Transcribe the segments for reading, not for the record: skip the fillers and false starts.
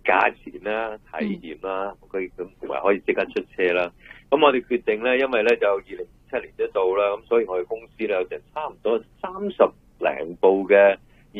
價錢啦、體驗啦，咁同埋可以即刻出車啦。咁我哋決定咧，因為咧就2027年都到啦，咁所以我哋公司咧有成差唔多30零部嘅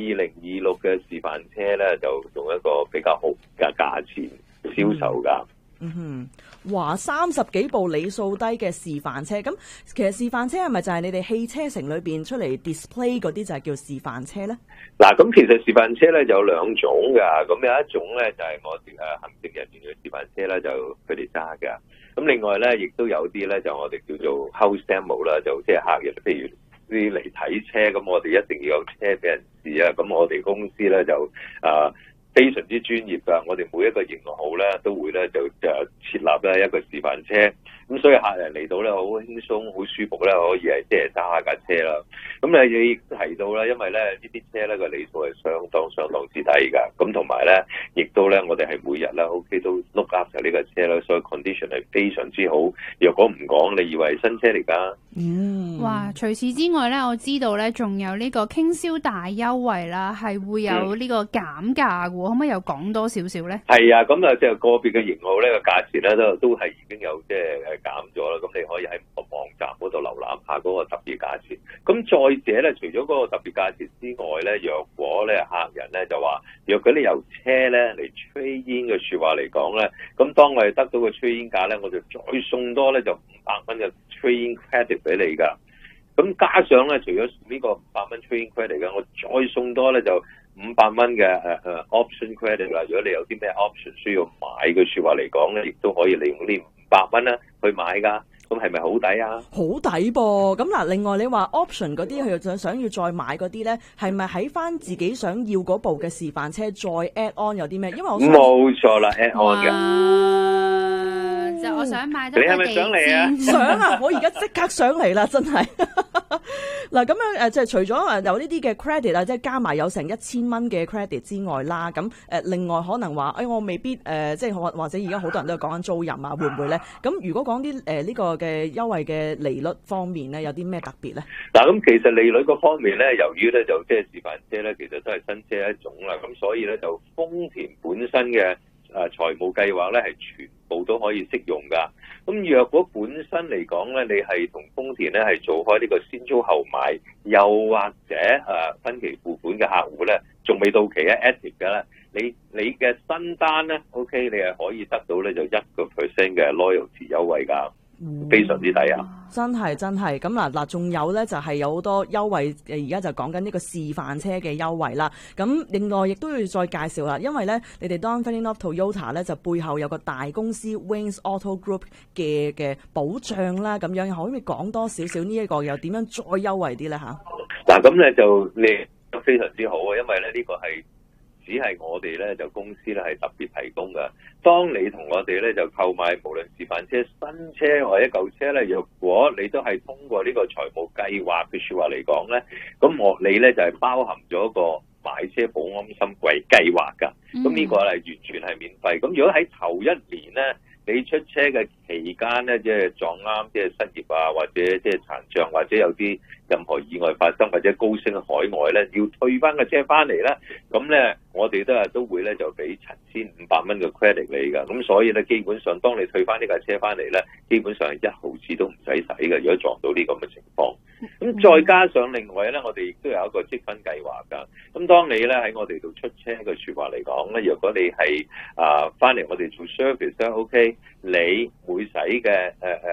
2026嘅示範車咧，就用一個比較好嘅價錢銷售㗎。 哇，30幾部里數低嘅示範車，咁其實示範車係咪就係你哋汽車城裏邊出嚟 display 嗰啲就係叫示範車咧？ 嗱，咁其實示範車咧就有兩種㗎，咁有一種咧就係我哋行政人員嘅示範車咧，就佢哋揸㗎。咁另外咧，亦都有啲咧就我哋叫做 house demo 啦，就即係客人，譬如啲嚟睇車，咁我哋一定要有車俾人試啊。咁我哋公司咧就非常之專業㗎，我哋每一個型號咧都會咧就設立咧一個示範車，咁所以客人嚟到咧好輕鬆、好舒服咧，可以係即係揸下架車啦。咁你亦提到啦，因為咧呢啲車咧個里數係相當之低㗎，咁同埋咧亦都咧我哋係每日咧 OK 都 look after 呢架車啦，所以 condition 係非常之好。若果唔講，你以為係新車嚟㗎？ 哇！除此之外咧，我知道咧仲有呢個傾銷大優惠啦，係會有呢個減價嘅。可唔可以又講多少少咧？ 係啊，咁啊即係個別嘅型號咧個價錢咧都係已經有即係減咗啦。咁你可以喺網站嗰度瀏覽下嗰個特別價錢。咁再者咧，除咗嗰個特別價錢之外咧，若果咧客人咧就話，若果你由車咧嚟 trade in 嘅説話嚟講咧，咁當我哋得到個 trade in 價咧，我就再送多咧就500蚊嘅 trade in credit 俾你㗎。咁加上咧，除咗呢個500蚊 trade in credit 嘅，我再送多咧就500蚊嘅option credit 啦。如果你有啲咩 option 需要買嘅説話嚟講咧，亦都可以利用呢500蚊啦去買㗎。咁係咪好抵啊？ 好抵噃！咁嗱，另外你話 option 嗰啲，佢想要再買嗰啲咧，係咪喺翻自己想要嗰部嘅示範車再 add on 有啲咩？因為我冇錯啦 ，add on 嘅。就我想買多你係咪想嚟啊？ 想啊！我而家即刻上嚟啦，真係。嗱，咁樣即係除咗有呢啲嘅 credit 啊，即係加埋有成1000蚊嘅 credit 之外啦，咁另外可能話，我未必即係或者而家好多人都係講緊租賃啊，會唔會咧？咁如果講啲呢個嘅優惠嘅利率方面咧，有啲咩特別咧？ 嗱，咁其實利率嗰方面咧，由於咧就即係示範車咧，其實都係新車一種啦，咁所以咧就豐田本身嘅財務計劃咧係全部都可以適用噶。咁若果本身嚟講咧，你係同豐田咧係做開呢個先租後買，又或者分期付款嘅客戶咧，仲未到期咧 active 嘅咧，你嘅新單咧 OK， 你係可以得到咧就1% 嘅 loyalty 優惠噶。非常之抵啊！ 真係咁嗱，仲有咧就係有好多優惠，而家就講緊呢個示範車嘅優惠啦。咁另外亦都要再介紹啦，因為咧你哋 Don Valley North Toyota 咧就背後有個大公司 Wings Auto Group 嘅保障啦，咁樣可唔可以講多少少呢一個又點樣再優惠啲咧嚇？ 嗱，咁咧就你非常之好啊，因為咧呢個係只係我哋咧就公司咧係特別提供噶。當你同我哋咧就購買無論示範車、新車或者舊車咧，若果你都係通過呢個財務計劃嘅説話嚟講咧，咁你咧就係包含咗個買車保安心計劃㗎。咁呢個係完全係免費。咁如果喺頭1年咧，你出車嘅期間咧，即係撞啱即係失業啊，或者即係殘障，或者有啲任何意外發生，或者高升海外咧，要退翻個車翻嚟咧，咁咧我哋都會咧就俾7500蚊嘅 credit 你㗎。咁所以咧，基本上當你退翻呢架車翻嚟咧，基本上係1毫子都唔使使嘅。如果撞到呢咁嘅情況，咁再加上另外咧，我哋亦都有一個積分計劃㗎。咁當你咧喺我哋度出車嘅説話嚟講咧，如果你係翻嚟我哋做 service 咧 OK。你每使嘅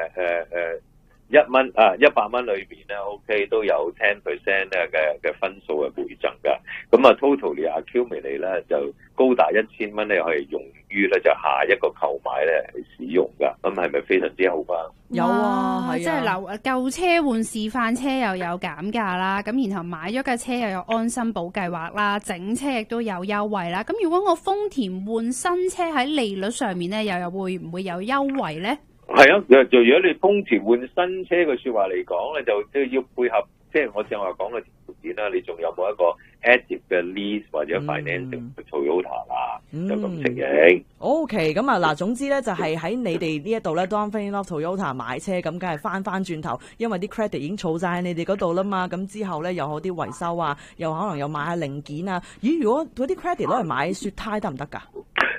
100蚊裏邊咧 OK 都有10% 咧嘅分數嘅倍增㗎。咁啊 totally accumulate 咧就高達1000蚊咧，可以用於咧就下一個購買咧係使用㗎。咁係咪非常之好啊？ 有啊，係即係舊車換示範車又有減價啦，咁然後買咗架車又有安心保計劃啦，整車亦都有優惠啦。咁如果我豐田換新車喺利率上面咧，又會唔會有優惠咧？ 係啊，就如果你豐田換新車嘅説話嚟講咧，就要配合即係我正話講嘅條件啦。你仲有冇一個 active 嘅 lease 或者 financing Toyota 啦？就咁情形。 OK， 咁啊嗱，總之咧就係喺你哋呢一度咧 Don Valley North Toyota 買車，咁梗係翻轉頭，因為啲 credit 已經儲晒喺你哋嗰度啦嘛。咁之後咧又有啲維修啊，又可能又買下零件啊。如果嗰啲 credit 攞嚟買雪胎得唔得㗎？